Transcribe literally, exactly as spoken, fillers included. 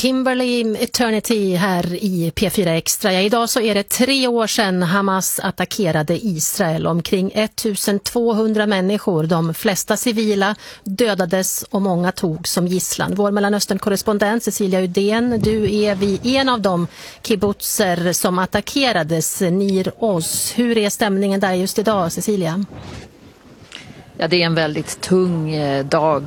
Kimberly Eternity här i P fyra Extra. Ja, idag så är det tre år sedan Hamas attackerade Israel. Omkring ettusentvåhundra människor, de flesta civila, dödades och många tog som gisslan. Vår Mellanöstern-korrespondent Cecilia Udén, du är vid en av de kibbutzer som attackerades, Nir Oz. Hur är stämningen där just idag, Cecilia? Ja, det är en väldigt tung dag